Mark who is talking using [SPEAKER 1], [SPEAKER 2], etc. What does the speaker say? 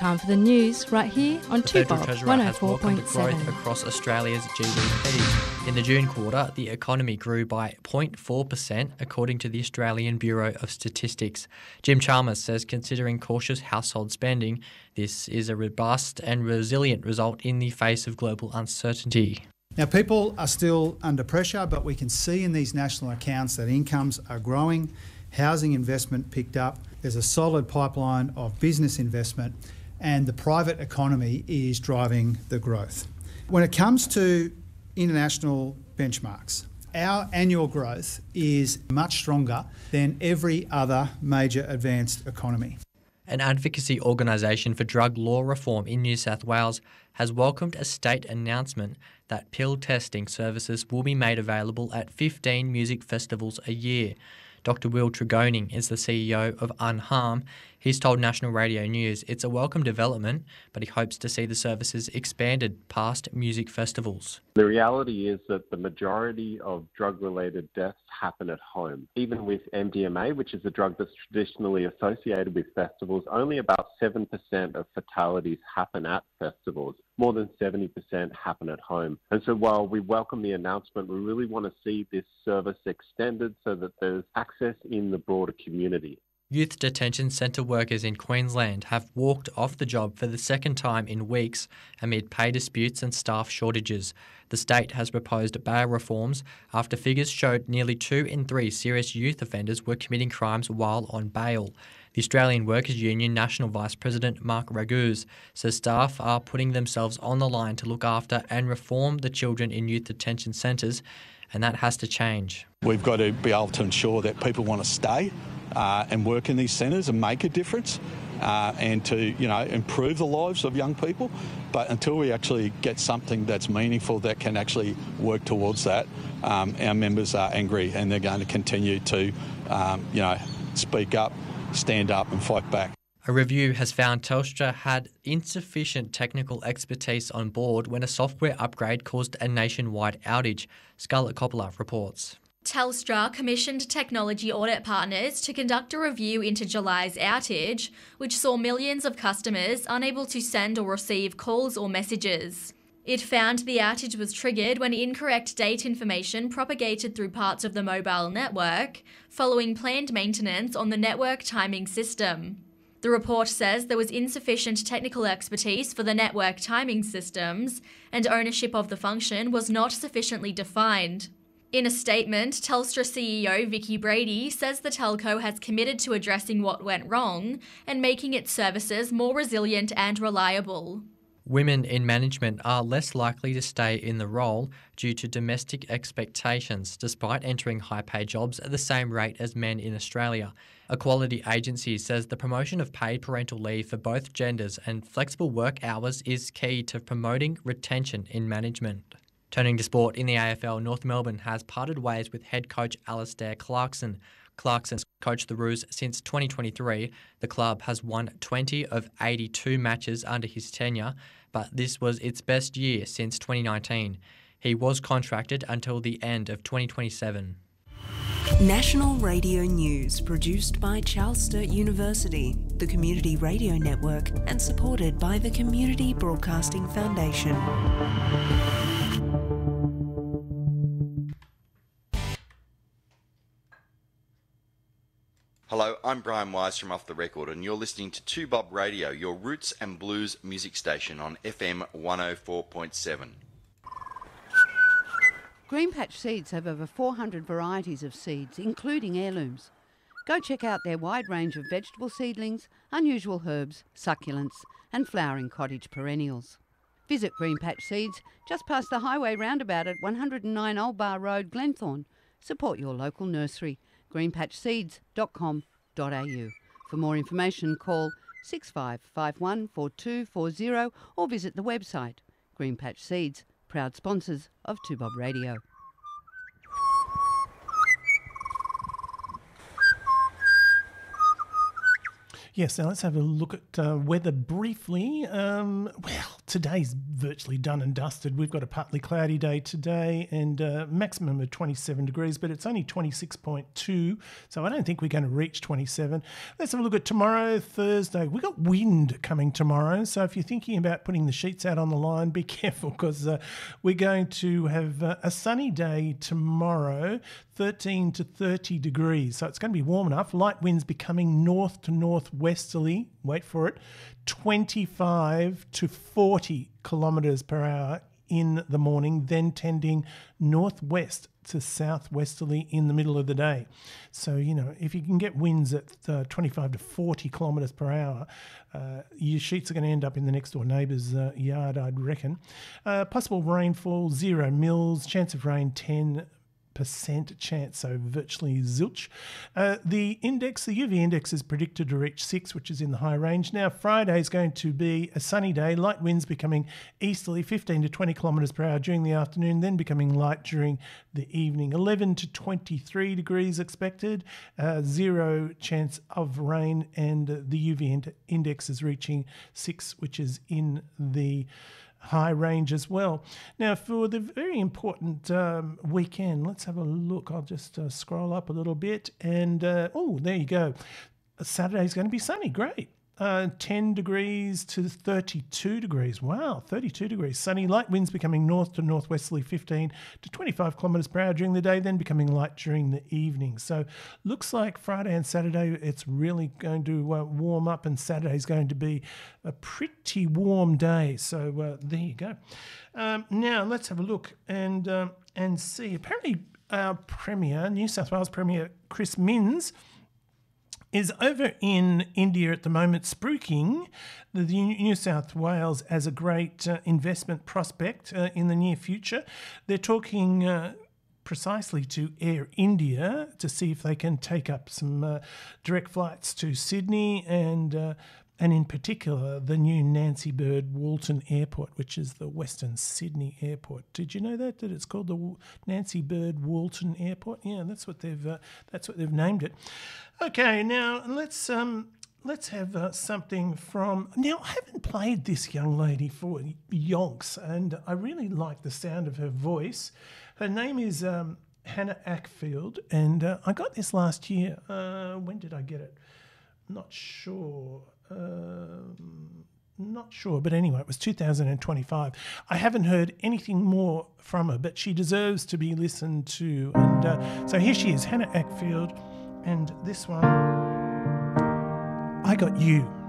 [SPEAKER 1] Time for the news right here on 2Bob 104.7.
[SPEAKER 2] The Federal Treasurer has welcomed growth across Australia's GDP. In the June quarter, the economy grew by 0.4%, according to the Australian Bureau of Statistics. Jim Chalmers says, considering cautious household spending, this is a robust and resilient result in the face of global uncertainty.
[SPEAKER 3] Now, people are still under pressure, but we can see in these national accounts that incomes are growing, housing investment picked up, there's a solid pipeline of business investment, and the private economy is driving the growth. When it comes to international benchmarks, our annual growth is much stronger than every other major advanced economy.
[SPEAKER 2] An advocacy organisation for drug law reform in New South Wales has welcomed a state announcement that pill testing services will be made available at 15 music festivals a year. Dr Will Tregoning is the CEO of Unharm. He's told National Radio News it's a welcome development, but he hopes to see the services expanded past music festivals.
[SPEAKER 4] The reality is that the majority of drug-related deaths happen at home. Even with MDMA, which is a drug that's traditionally associated with festivals, only about 7% of fatalities happen at festivals. More than 70% happen at home. And so while we welcome the announcement, we really want to see this service extended so that there's access in the broader community.
[SPEAKER 2] Youth detention centre workers in Queensland have walked off the job for the second time in weeks amid pay disputes and staff shortages. The state has proposed bail reforms after figures showed nearly 2 in 3 serious youth offenders were committing crimes while on bail. The Australian Workers Union National Vice President Mark Raguse says staff are putting themselves on the line to look after and reform the children in youth detention centres, and that has to change.
[SPEAKER 5] We've got to be able to ensure that people want to stay and work in these centres and make a difference and to, improve the lives of young people. But until we actually get something that's meaningful that can actually work towards that, our members are angry and they're going to continue to, speak up, stand up and fight back.
[SPEAKER 2] A review has found Telstra had insufficient technical expertise on board when a software upgrade caused a nationwide outage. Scarlett Coppola reports.
[SPEAKER 6] Telstra commissioned technology audit partners to conduct a review into July's outage, which saw millions of customers unable to send or receive calls or messages. It found the outage was triggered when incorrect date information propagated through parts of the mobile network, following planned maintenance on the network timing system. The report says there was insufficient technical expertise for the network timing systems, and ownership of the function was not sufficiently defined. In a statement, Telstra CEO Vicki Brady says the telco has committed to addressing what went wrong and making its services more resilient and reliable.
[SPEAKER 2] Women in management are less likely to stay in the role due to domestic expectations, despite entering high-paid jobs at the same rate as men in Australia. Equality Agency says the promotion of paid parental leave for both genders and flexible work hours is key to promoting retention in management. Turning to sport, in the AFL, North Melbourne has parted ways with head coach Alistair Clarkson. Clarkson's coached the Roos since 2023. The club has won 20 of 82 matches under his tenure, but this was its best year since 2019. He was contracted until the end of 2027.
[SPEAKER 7] National Radio News, produced by Charles Sturt University, the Community Radio Network, and supported by the Community Broadcasting Foundation.
[SPEAKER 8] Hello, I'm Brian Wise from Off the Record, and you're listening to 2Bob Radio, your roots and blues music station on FM 104.7.
[SPEAKER 9] Green Patch Seeds have over 400 varieties of seeds, including heirlooms. Go check out their wide range of vegetable seedlings, unusual herbs, succulents, and flowering cottage perennials. Visit Green Patch Seeds just past the highway roundabout at 109 Old Bar Road, Glenthorne. Support your local nursery. greenpatchseeds.com.au. For more information, call 6551 4240 or visit the website. Green Patch Seeds, proud sponsors of 2Bob Radio.
[SPEAKER 10] Yes, now let's have a look at weather briefly. Today's virtually done and dusted. We've got a partly cloudy day today and maximum of 27 degrees, but it's only 26.2, so I don't think we're going to reach 27. Let's have a look at tomorrow, Thursday. We've got wind coming tomorrow, so if you're thinking about putting the sheets out on the line, be careful because we're going to have a sunny day tomorrow, 13 to 30 degrees, so it's going to be warm enough. Light winds becoming north to northwesterly, wait for it, 25 to 40 kilometres per hour in the morning, then tending northwest to southwesterly in the middle of the day. So, if you can get winds at 25 to 40 kilometres per hour, your sheets are going to end up in the next door neighbour's yard, I'd reckon. Possible rainfall, 0 mils, chance of rain 10% chance, so virtually zilch. The UV index is predicted to reach 6, which is in the high range. Now, Friday is going to be a sunny day, light winds becoming easterly, 15 to 20 kilometres per hour during the afternoon, then becoming light during the evening. 11 to 23 degrees expected, 0 chance of rain, and the UV index is reaching 6, which is in the high range as well. Now, for the very important weekend, let's have a look. I'll just scroll up a little bit and, there you go. Saturday's going to be sunny. Great. 10 degrees to 32 degrees. Wow, 32 degrees. Sunny, light winds becoming north to northwesterly, 15 to 25 kilometres per hour during the day, then becoming light during the evening. So looks like Friday and Saturday it's really going to warm up, and Saturday's going to be a pretty warm day. So there you go. Now let's have a look and see. Apparently our Premier, New South Wales Premier Chris Minns, is over in India at the moment, spruiking the New South Wales as a great investment prospect in the near future. They're talking precisely to Air India to see if they can take up some direct flights to Sydney and in particular the new Nancy Bird Walton Airport, which is the Western Sydney Airport. Did you know that it's called the Nancy Bird Walton Airport? Yeah, that's what they've named it. Okay, now let's have something from. Now, I haven't played this young lady for yonks, and I really like the sound of her voice. Her name is Hannah Ackfield, and I got this last year. When did I get it? Not sure, but anyway, it was 2025. I haven't heard anything more from her, but she deserves to be listened to. And so here she is, Hannah Ackfield, and this one, I Got You.